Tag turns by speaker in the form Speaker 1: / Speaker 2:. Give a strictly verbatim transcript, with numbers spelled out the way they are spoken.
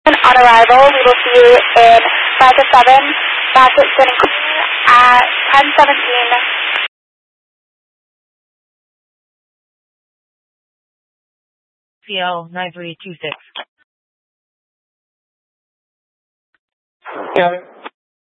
Speaker 1: On arrival, we will see you in five to seven, Bassett Center at ten seventeen.
Speaker 2: C L nine three two six.
Speaker 3: Got it.